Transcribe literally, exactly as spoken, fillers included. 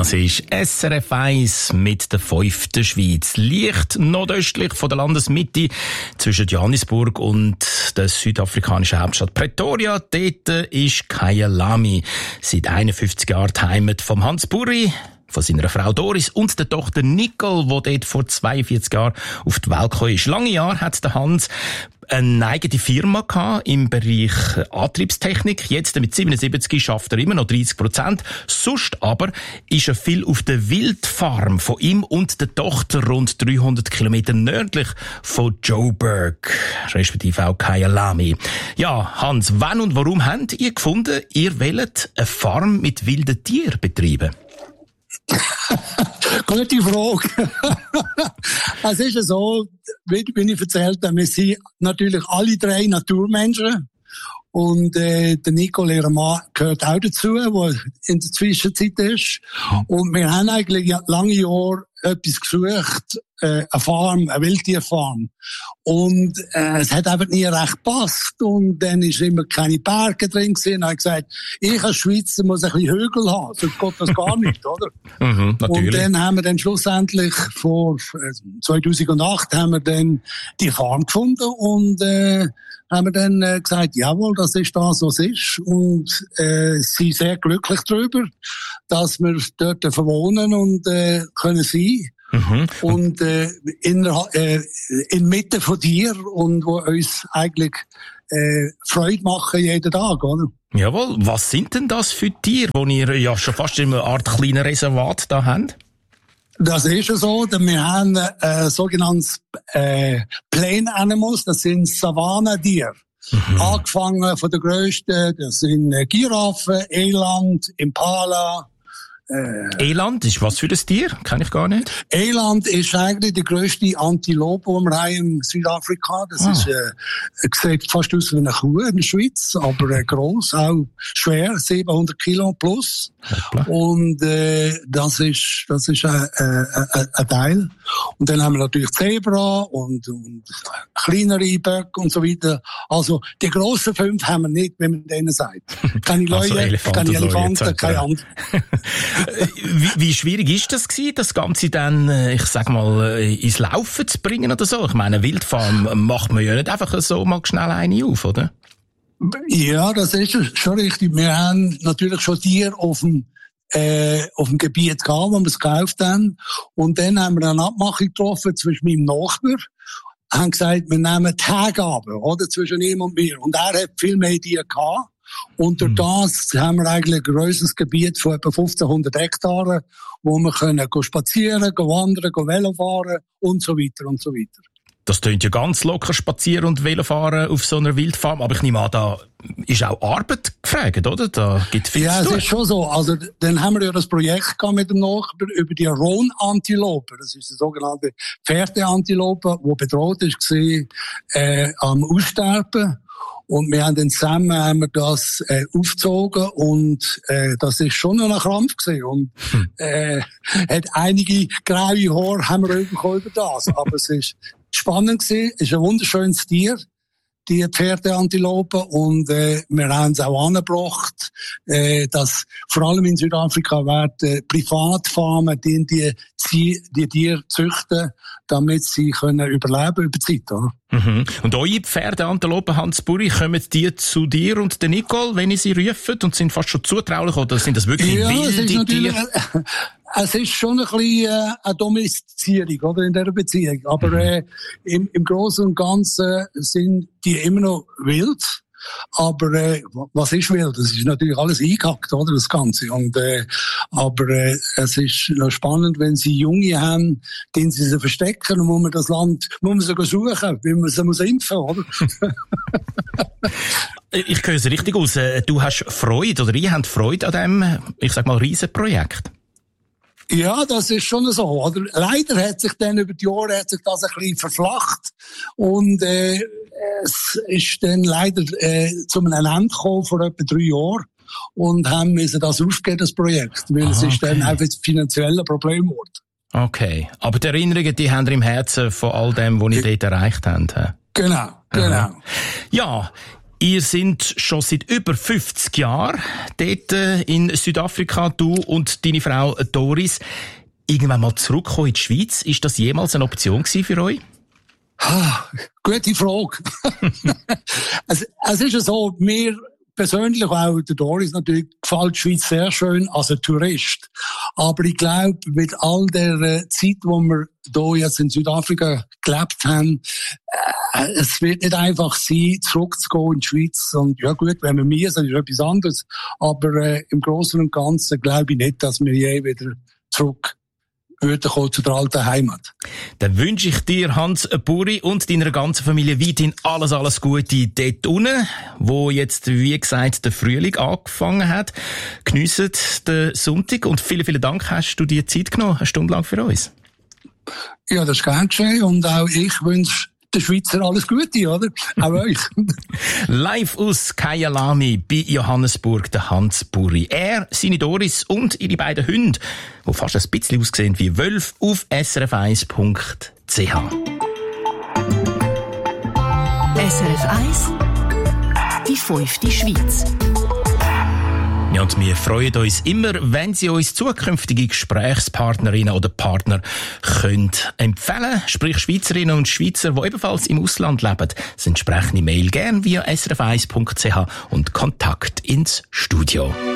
Das ist S R F eins mit der fünften Schweiz. Leicht nordöstlich von der Landesmitte zwischen Johannesburg und der südafrikanischen Hauptstadt Pretoria. Dort ist Kyalami. Seit einundfünfzig Jahren die Heimat von Hans Burri, von seiner Frau Doris und der Tochter Nicole, die dort vor zweiundvierzig Jahren auf die Welt gekommen ist. Lange Jahre hat der Hans eine eigene Firma gehabt im Bereich Antriebstechnik. Jetzt mit siebenundsiebzig schafft er immer noch dreißig Prozent. Sonst aber ist er viel auf der Wildfarm von ihm und der Tochter rund dreihundert Kilometer nördlich von Joburg, respektive auch Kyalami. Ja, Hans, wann und warum habt ihr gefunden, ihr wollt eine Farm mit wilden Tieren betreiben? Gute Frage. Es ist ja so, wie, wie ich erzählt habe, wir sind natürlich alle drei Naturmenschen. Und äh, der Nicole, ihr Mann, gehört auch dazu, der in der Zwischenzeit ist. Und wir haben eigentlich lange Jahre etwas gesucht, äh, eine Farm, eine Wildtierfarm. Und äh, es hat einfach nie recht gepasst. Und dann ist immer keine Berge drin gewesen. Und ich habe gesagt, ich als Schweizer muss ein bisschen Hügel haben, sonst geht das gar nicht, oder? Mhm, natürlich. Und dann haben wir dann schlussendlich vor zweitausendacht haben wir dann die Farm gefunden und äh, haben wir dann äh, gesagt, jawohl, das ist das, was es ist. Und äh, sind sehr glücklich darüber, dass wir dort verwohnen und äh, können sein. Mhm. Und äh, in, äh, inmitten von dir und wo uns eigentlich äh, Freude machen jeden Tag, oder? Jawohl, was sind denn das für Tiere, die ihr ja schon fast in einer Art kleinen Reservat da habt? Das ist ja so, denn wir haben äh, sogenanntes äh, Plain Animals, das sind Savannentiere. Mhm. Angefangen von der grössten, das sind äh, Giraffen, Eland, Impala. Äh, Eland ist was für ein Tier? Kenn ich gar nicht. Eland ist eigentlich die grösste Antilope, die wir haben in Südafrika. Das ah. ist, äh, sieht fast aus wie eine Kuh in der Schweiz, aber äh, gross, auch schwer, siebenhundert Kilo plus. Hoppla. Und äh, das ist das ist ein äh, äh, äh, Teil. Und dann haben wir natürlich Zebra und, und kleinere Böcke und so weiter. Also die grossen fünf haben wir nicht, wenn man denen sagt. Keine Leute, also keine Elefanten, keine anderen. wie, wie schwierig ist das gewesen, das Ganze dann, ich sag mal, ins Laufen zu bringen oder so? Ich meine, Wildfarm macht man ja nicht einfach so mal schnell eine auf, oder? Ja, das ist schon richtig. Wir haben natürlich schon Tiere auf dem, äh, auf dem Gebiet gehabt, wo wir es gekauft haben. Und dann haben wir eine Abmachung getroffen zwischen meinem Nachbar. Haben gesagt, wir nehmen Tage oder, zwischen ihm und mir. Und er hat viel mehr Tiere gehabt. Und durch das haben wir eigentlich ein grosses Gebiet von etwa fünfzehnhundert Hektaren, wo wir können spazieren, wandern, Velo fahren und so weiter und so weiter. Das tönt ja ganz locker, spazieren und Velofahren auf so einer Wildfarm. Aber ich nehme an, da ist auch Arbeit gefragt, oder? Da gibt viel ja, zu tun. Ja, es ist schon so. Also, dann haben wir ja das Projekt gehabt mit dem Nachbar über die Roan-Antilope. Das ist die sogenannte Pferdeantilope, die bedroht ist, war, äh, am Aussterben. Und wir haben dann zusammen haben wir das äh, aufgezogen und äh, das ist schon noch ein Krampf gewesen. Und äh, hat einige graue Haare haben wir bekommen über das. Aber es ist spannend gewesen, es ist ein wunderschönes Tier, die Pferdeantilope, und äh, wir haben es auch angebracht, äh, dass vor allem in Südafrika werden Privatfarmen die die, die, die Tiere züchten, damit sie können überleben über die Zeit, oder? Mhm. Und eure Pferdeantilopen, Hans Burri, kommen die zu dir und der Nicole, wenn ihr sie rufen, und sind fast schon zutraulich, oder sind das wirklich ja, wilde Tiere? Es ist schon ein bisschen äh, eine Domestizierung, oder, in dieser Beziehung. Aber mhm. äh, im, im Großen und Ganzen sind die immer noch wild. Aber äh, was ist wild? Das ist natürlich alles eingehackt, oder, das Ganze. Und äh, aber äh, es ist noch spannend, wenn sie Junge haben, den sie sie verstecken, und muss man das Land, muss man sie suchen, wie man sie muss impfen, oder? Ich höre es richtig aus. Du hast Freude, oder ihr habt Freude an diesem, ich sag mal, Riesenprojekt. Ja, das ist schon so, oder? Leider hat sich dann über die Jahre hat sich das ein bisschen verflacht. Und, äh, es ist dann leider, äh, zu einem Ende gekommen vor etwa drei Jahren. Und haben müssen das aufgeben, das Projekt. Weil ah, es ist okay. dann einfach ein finanzielles Problem geworden. Okay. Aber die Erinnerungen, die haben ihr im Herzen von all dem, was ihr ja. dort erreicht habt. Genau, genau. Aha. Ja. Ihr seid schon seit über fünfzig Jahren dort in Südafrika, du und deine Frau Doris. Irgendwann mal zurückkommen in die Schweiz, ist das jemals eine Option gewesen für euch? Ah, gute Frage. es, es ist ja so, mir persönlich, auch der Doris natürlich, gefällt die Schweiz sehr schön als ein Tourist. Aber ich glaube, mit all der Zeit, wo wir hier jetzt in Südafrika gelebt haben, äh, es wird nicht einfach sein, zurückzugehen in die Schweiz. Und ja gut, wenn wir müssen, ist etwas anderes. Aber äh, im Großen und Ganzen glaube ich nicht, dass wir je wieder zurück würden kommen zu der alten Heimat. Dann wünsche ich dir, Hans Buri, und deiner ganzen Familie weiterhin alles, alles Gute dort unten, wo jetzt, wie gesagt, der Frühling angefangen hat. Geniessen den Sonntag und vielen, vielen Dank, hast du dir Zeit genommen, eine Stunde lang für uns. Ja, das ist gern geschehen und auch ich wünsche den Schweizer alles Gute, oder? Auch euch. Live aus Kyalami bei Johannesburg, der Hans Buri. Er, seine Doris und ihre beiden Hunde, die fast ein bisschen aussehen wie Wölfe, auf s r f eins punkt c h. S R F eins, die fünfte Schweiz. Ja, und wir freuen uns immer, wenn Sie uns zukünftige Gesprächspartnerinnen oder Partner können empfehlen, sprich Schweizerinnen und Schweizer, die ebenfalls im Ausland leben. Das entsprechende Mail gern via s r f eins punkt c h und Kontakt ins Studio.